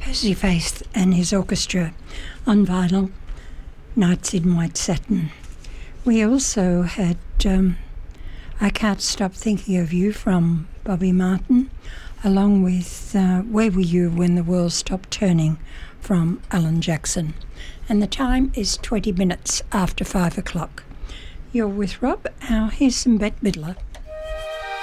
Percy and his orchestra on vinyl, Nights in White Satin. We also had I Can't Stop Thinking of You from Bobby Martin, along with Where Were You When the World Stopped Turning from Alan Jackson. And the time is 20 minutes after 5 o'clock. You're with Rob. Now here's some Bette Midler.